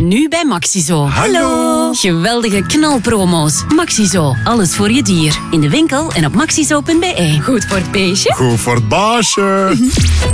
Nu bij Maxizo. Hallo. Geweldige knalpromo's. Maxizo, alles voor je dier. In de winkel en op maxizo.be. Goed voor het beestje. Goed voor het baasje.